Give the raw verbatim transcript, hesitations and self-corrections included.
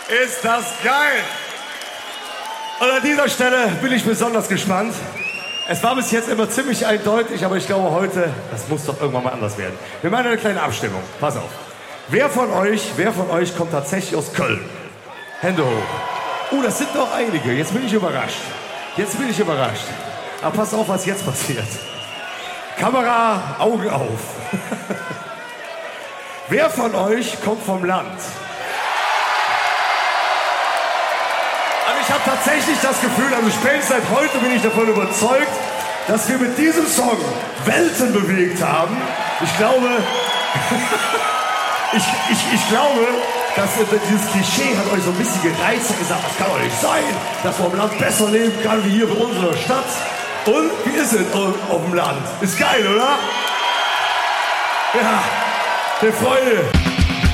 Ist das geil! Und an dieser Stelle bin ich besonders gespannt. Es war bis jetzt immer ziemlich eindeutig, aber ich glaube heute, das muss doch irgendwann mal anders werden. Wir machen eine kleine Abstimmung. Pass auf. Wer von euch, wer von euch kommt tatsächlich aus Köln? Hände hoch. Oh, das sind doch einige. Jetzt bin ich überrascht. Jetzt bin ich überrascht. Aber pass auf, was jetzt passiert. Kamera, Augen auf. Wer von euch kommt vom Land? Also ich habe tatsächlich das Gefühl, also spätestens seit heute bin ich davon überzeugt, dass wir mit diesem Song Welten bewegt haben. Ich glaube, ich, ich, ich glaube, dass dieses Klischee hat euch so ein bisschen gereizt und gesagt, das kann doch nicht sein, dass man im Land besser leben kann wie hier bei unserer Stadt. Und wie ist es auf dem Land? Ist geil, oder? Ja, hey Freunde.